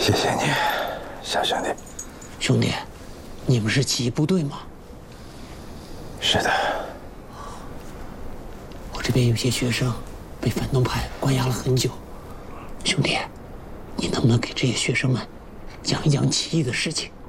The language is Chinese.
谢谢你，小兄弟。 兄弟，你们是起义部队吗？ 是的。 我这边有些学生被反动派关押了很久，兄弟，你能不能给这些学生们讲一讲起义的事情？